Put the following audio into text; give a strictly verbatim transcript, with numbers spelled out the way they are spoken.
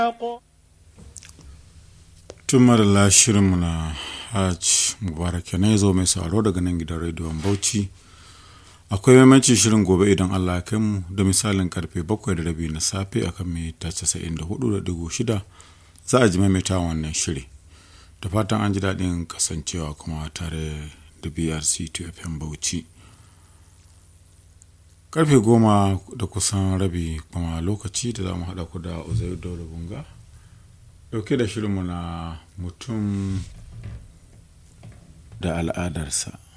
tumar la shirinmu na hajj mubarak ne zo mai sauraro daga nan gidan rediyon bauchi. Akwai maimaci shirin gobe idan Allah ya kai mu da misalin karfe bakwai da rabi na safe akan mita casa'in da hudu da digo shida za a ji maimaita wannan shiri. Da fatan an ji daɗin kasancewa kuma tare da B R C two F M Bauchi. Karfe goma da kusan rabi kuma lokaci da za mu haɗa ku da Uzairu Daura Bunga ɗauke da shirinmu na mutum da al'adarsa.